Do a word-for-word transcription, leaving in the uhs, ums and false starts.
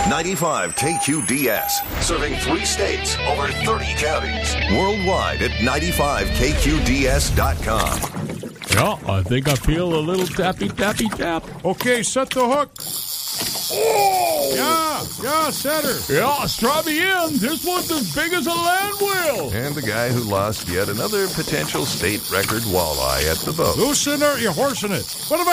ninety-five K Q D S, serving three states, over thirty counties. Worldwide at ninety-five K Q D S dot com. Yeah, I think I feel a little tappy, tappy, tap. Okay, set the hook. Oh! Yeah, yeah, set her. Yeah, try me in. This one's as big as a land wheel. And the guy who lost yet another potential state record walleye at the boat. Loosen her, you're horsing it. What about